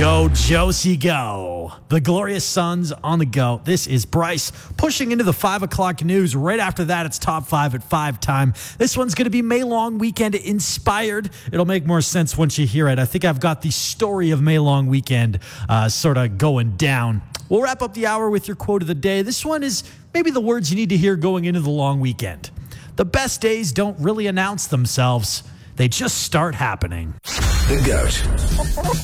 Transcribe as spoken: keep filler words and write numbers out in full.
Go, Josie, go. The Glorious Sons on the go. This is Bryce pushing into the five o'clock news. Right after that, it's top five at five time. This one's going to be May Long Weekend inspired. It'll make more sense once you hear it. I think I've got the story of May Long Weekend uh, sort of going down. We'll wrap up the hour with your quote of the day. This one is maybe the words you need to hear going into the long weekend. The best days don't really announce themselves. They just start happening. The GOAT.